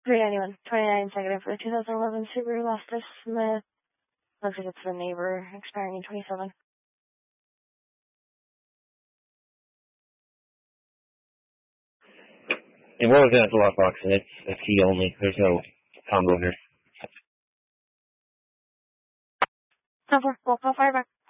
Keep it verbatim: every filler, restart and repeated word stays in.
three ninety-one, twenty-nine second for the two thousand eleven Subaru Loftus Smith. Looks like it's the neighbor, expiring in twenty-seven. And we're looking at the lockbox, and it's a key only. There's no combo here. ten four, we'll call fire back.